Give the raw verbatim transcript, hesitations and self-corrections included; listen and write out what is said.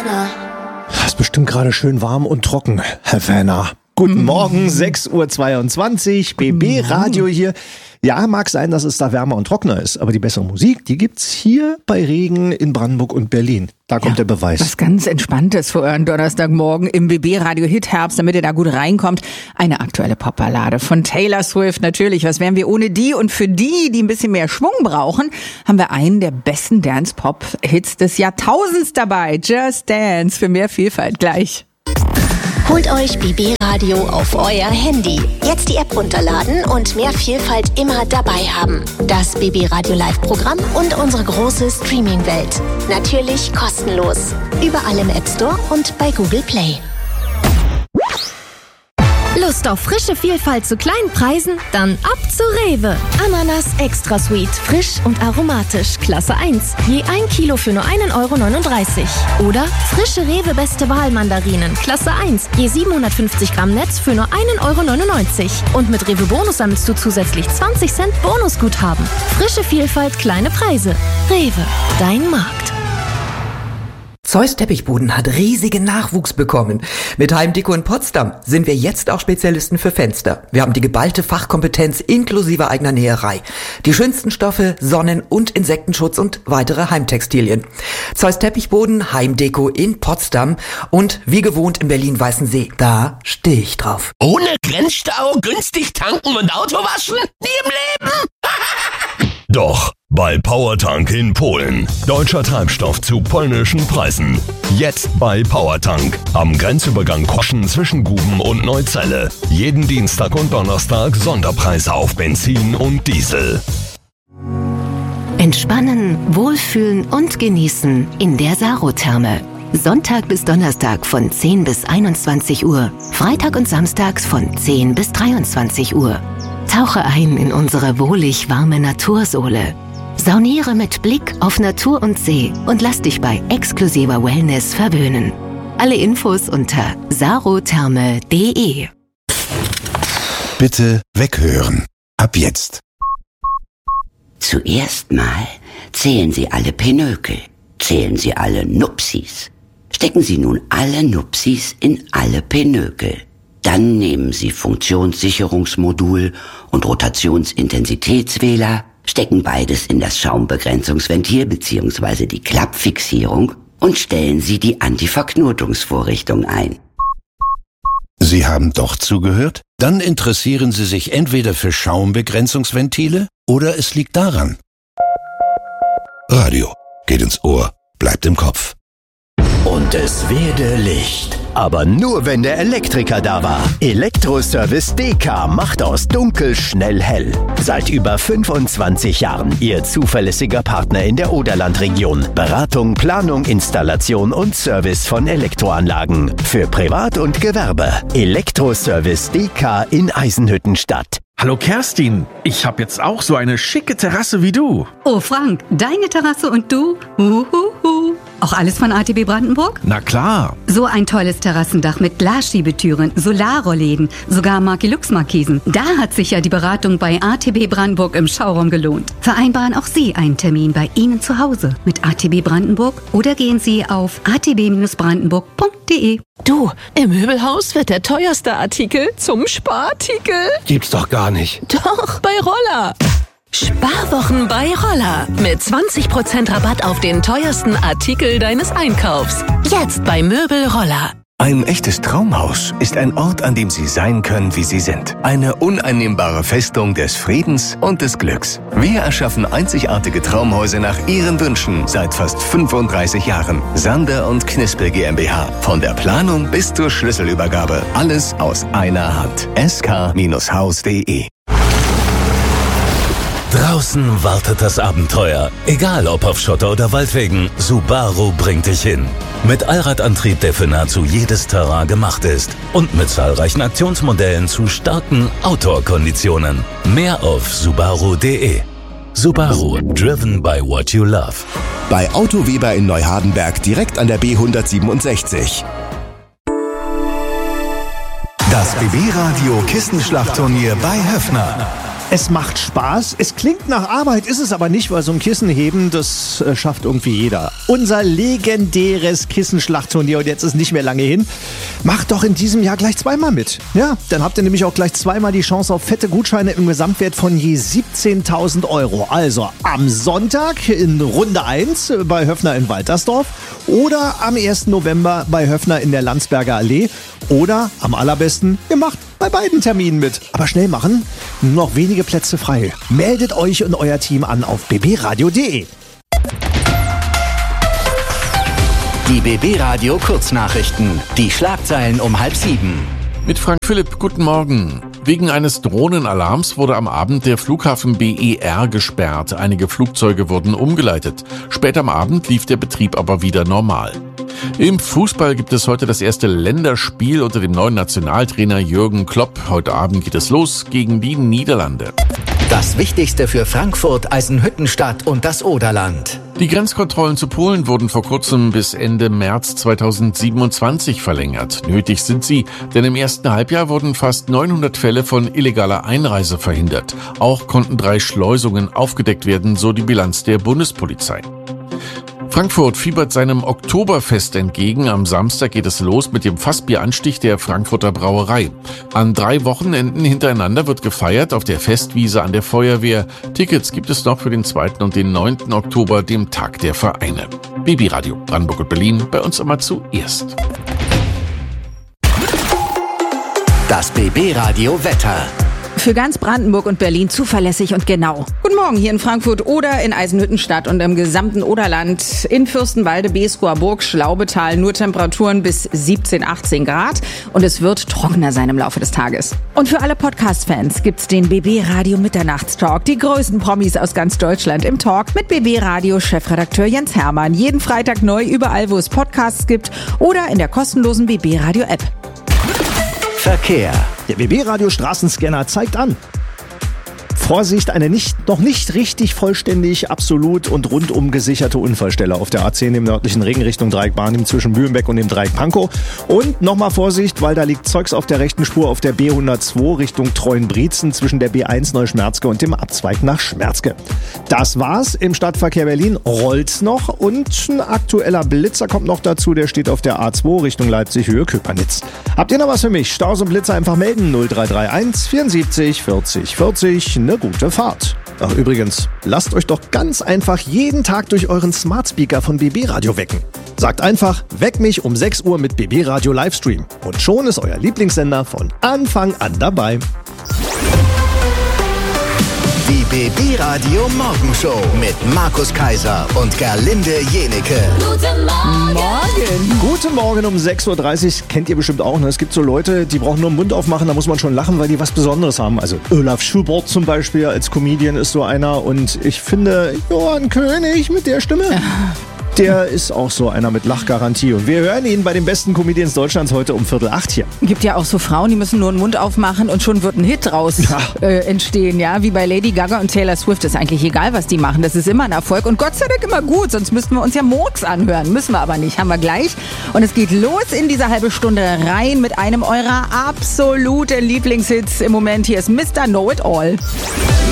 Werner. Das ist bestimmt gerade schön warm und trocken, Herr Werner. Guten Morgen, sechs Uhr zweiundzwanzig, B B Radio hier. Ja, mag sein, dass es da wärmer und trockener ist, aber die bessere Musik, die gibt's hier bei Regen in Brandenburg und Berlin. Da kommt ja, der Beweis. Was ganz Entspanntes für euren Donnerstagmorgen im B B Radio Hit Herbst, damit ihr da gut reinkommt. Eine aktuelle Popballade von Taylor Swift. Natürlich, was wären wir ohne die? Und für die, die ein bisschen mehr Schwung brauchen, haben wir einen der besten Dance-Pop-Hits des Jahrtausends dabei. Just Dance, für mehr Vielfalt gleich. Holt euch B B Radio auf euer Handy. Jetzt die App runterladen und mehr Vielfalt immer dabei haben. Das B B Radio Live-Programm und unsere große Streaming-Welt. Natürlich kostenlos. Überall im App Store und bei Google Play. Lust auf frische Vielfalt zu kleinen Preisen? Dann ab zu Rewe. Ananas Extra Sweet, frisch und aromatisch, Klasse eins. Je ein Kilo für nur ein Euro neununddreißig. Oder frische Rewe Beste Wahl Mandarinen, Klasse eins. Je siebenhundertfünfzig Gramm Netz für nur ein Euro neunundneunzig. Und mit Rewe Bonus sammelst du zusätzlich zwanzig Cent Bonusguthaben. Frische Vielfalt, kleine Preise. Rewe, dein Markt. Zeus Teppichboden hat riesigen Nachwuchs bekommen. Mit Heimdeko in Potsdam sind wir jetzt auch Spezialisten für Fenster. Wir haben die geballte Fachkompetenz inklusive eigener Näherei. Die schönsten Stoffe, Sonnen- und Insektenschutz und weitere Heimtextilien. Zeus Teppichboden, Heimdeko in Potsdam und wie gewohnt in Berlin-Weißensee. Da stehe ich drauf. Ohne Grenzstau, günstig tanken und Auto waschen? Nie im Leben! Doch, bei Powertank in Polen. Deutscher Treibstoff zu polnischen Preisen. Jetzt bei Powertank. Am Grenzübergang Koschen zwischen Guben und Neuzelle. Jeden Dienstag und Donnerstag Sonderpreise auf Benzin und Diesel. Entspannen, wohlfühlen und genießen in der Sarotherme. Sonntag bis Donnerstag von zehn bis einundzwanzig Uhr. Freitag und samstags von zehn bis dreiundzwanzig Uhr. Tauche ein in unsere wohlig warme Natursohle. Sauniere mit Blick auf Natur und See und lass dich bei exklusiver Wellness verwöhnen. Alle Infos unter sarotherme punkt de. Bitte weghören. Ab jetzt. Zuerst mal zählen Sie alle Pinökel. Zählen Sie alle Nupsis. Stecken Sie nun alle Nupsis in alle Pinökel. Dann nehmen Sie Funktionssicherungsmodul und Rotationsintensitätswähler, stecken beides in das Schaumbegrenzungsventil bzw. die Klappfixierung und stellen Sie die Antiverknotungsvorrichtung ein. Sie haben doch zugehört? Dann interessieren Sie sich entweder für Schaumbegrenzungsventile oder es liegt daran. Radio geht ins Ohr, bleibt im Kopf. Und es werde Licht. Aber nur, wenn der Elektriker da war. Elektroservice D K macht aus dunkel schnell hell. Seit über fünfundzwanzig Jahren Ihr zuverlässiger Partner in der Oderlandregion. Beratung, Planung, Installation und Service von Elektroanlagen. Für Privat und Gewerbe. Elektroservice D K in Eisenhüttenstadt. Hallo Kerstin, ich habe jetzt auch so eine schicke Terrasse wie du. Oh Frank, deine Terrasse und du? Uhuhu. Auch alles von A T B Brandenburg? Na klar. So ein tolles Terrassendach mit Glasschiebetüren, Solarrollläden, sogar Markilux-Markisen. Da hat sich ja die Beratung bei A T B Brandenburg im Schauraum gelohnt. Vereinbaren auch Sie einen Termin bei Ihnen zu Hause mit A T B Brandenburg oder gehen Sie auf a t b brandenburg punkt de. Du, im Möbelhaus wird der teuerste Artikel zum Sparartikel. Gibt's doch gar nicht. Doch, bei Roller. Sparwochen bei Roller. Mit zwanzig Prozent Rabatt auf den teuersten Artikel deines Einkaufs. Jetzt bei Möbel Roller. Ein echtes Traumhaus ist ein Ort, an dem Sie sein können, wie Sie sind. Eine uneinnehmbare Festung des Friedens und des Glücks. Wir erschaffen einzigartige Traumhäuser nach Ihren Wünschen seit fast fünfunddreißig Jahren. Sander und Knispel GmbH. Von der Planung bis zur Schlüsselübergabe. Alles aus einer Hand. s k haus punkt de. Draußen wartet das Abenteuer. Egal ob auf Schotter oder Waldwegen, Subaru bringt dich hin. Mit Allradantrieb, der für nahezu jedes Terrain gemacht ist. Und mit zahlreichen Aktionsmodellen zu starken Outdoor-Konditionen. Mehr auf subaru punkt de. Subaru, driven by what you love. Bei Auto Weber in Neuhardenberg direkt an der B hundertsiebenundsechzig. Das B B Radio Kissenschlachtturnier bei Höffner. Es macht Spaß. Es klingt nach Arbeit, ist es aber nicht, weil so ein Kissen heben, das äh, schafft irgendwie jeder. Unser legendäres Kissenschlachtturnier, und jetzt ist nicht mehr lange hin. Macht doch in diesem Jahr gleich zweimal mit. Ja, dann habt ihr nämlich auch gleich zweimal die Chance auf fette Gutscheine im Gesamtwert von je siebzehntausend Euro. Also am Sonntag in Runde eins bei Höffner in Waltersdorf oder am ersten November bei Höffner in der Landsberger Allee oder am allerbesten, ihr macht bei beiden Terminen mit. Aber schnell machen, nur noch wenige Plätze frei. Meldet euch und euer Team an auf b b radio punkt d e. Die B B Radio Kurznachrichten. Die Schlagzeilen um halb sieben. Mit Frank Philipp, guten Morgen. Wegen eines Drohnenalarms wurde am Abend der Flughafen B E R gesperrt. Einige Flugzeuge wurden umgeleitet. Später am Abend lief der Betrieb aber wieder normal. Im Fußball gibt es heute das erste Länderspiel unter dem neuen Nationaltrainer Jürgen Klopp. Heute Abend geht es los gegen die Niederlande. Das Wichtigste für Frankfurt, Eisenhüttenstadt und das Oderland. Die Grenzkontrollen zu Polen wurden vor kurzem bis Ende März zweitausendsiebenundzwanzig verlängert. Nötig sind sie, denn im ersten Halbjahr wurden fast neunhundert Fälle von illegaler Einreise verhindert. Auch konnten drei Schleusungen aufgedeckt werden, so die Bilanz der Bundespolizei. Frankfurt fiebert seinem Oktoberfest entgegen. Am Samstag geht es los mit dem Fassbieranstich der Frankfurter Brauerei. An drei Wochenenden hintereinander wird gefeiert auf der Festwiese an der Feuerwehr. Tickets gibt es noch für den zweiten und den neunten Oktober, dem Tag der Vereine. B B Radio Brandenburg und Berlin, bei uns immer zuerst. Das B B Radio Wetter. Für ganz Brandenburg und Berlin zuverlässig und genau. Guten Morgen hier in Frankfurt oder in Eisenhüttenstadt und im gesamten Oderland. In Fürstenwalde, Beeskower Burg, Schlaubetal nur Temperaturen bis siebzehn, achtzehn Grad. Und es wird trockener sein im Laufe des Tages. Und für alle Podcast-Fans gibt's den B B Radio Mitternachtstalk. Die größten Promis aus ganz Deutschland im Talk mit B B Radio Chefredakteur Jens Hermann. Jeden Freitag neu überall, wo es Podcasts gibt oder in der kostenlosen B B Radio App. Verkehr. Der B B Radio Straßenscanner zeigt an. Vorsicht, eine nicht, noch nicht richtig vollständig, absolut und rundum gesicherte Unfallstelle auf der A zehn im nördlichen Ring Richtung Dreieck Barnim zwischen Mühlenbeck und dem Dreieck Pankow. Und nochmal Vorsicht, weil da liegt Zeugs auf der rechten Spur auf der B hundertzwei Richtung Treuenbrietzen zwischen der B eins Neuschmerzke und dem Abzweig nach Schmerzke. Das war's im Stadtverkehr Berlin. Rollt's noch und ein aktueller Blitzer kommt noch dazu. Der steht auf der A zwei Richtung Leipzig Höhe Köpernitz. Habt ihr noch was für mich? Staus und Blitzer einfach melden. null drei drei eins vierundsiebzig vierzig vierzig. Eine gute Fahrt. Ach übrigens, lasst euch doch ganz einfach jeden Tag durch euren Smart Speaker von B B Radio wecken. Sagt einfach, weck mich um sechs Uhr mit B B Radio Livestream. Und schon ist euer Lieblingssender von Anfang an dabei. Die B B Radio Morgenshow mit Markus Kaiser und Gerlinde Jenecke. Guten Morgen. Morgen. Guten Morgen um sechs Uhr dreißig. Kennt ihr bestimmt auch. Ne? Es gibt so Leute, die brauchen nur den Mund aufmachen, da muss man schon lachen, weil die was Besonderes haben. Also Olaf Schubert zum Beispiel als Comedian ist so einer. Und ich finde, Johann König mit der Stimme... Der ist auch so einer mit Lachgarantie. Und wir hören ihn bei den besten Comedians Deutschlands heute um Viertel acht hier. Gibt ja auch so Frauen, die müssen nur den Mund aufmachen und schon wird ein Hit draus ja. äh, entstehen. Ja, wie bei Lady Gaga und Taylor Swift. Ist eigentlich egal, was die machen. Das ist immer ein Erfolg. Und Gott sei Dank immer gut. Sonst müssten wir uns ja Murks anhören. Müssen wir aber nicht. Haben wir gleich. Und es geht los in diese halbe Stunde rein mit einem eurer absoluten Lieblingshits im Moment. Hier ist Mister Know It All.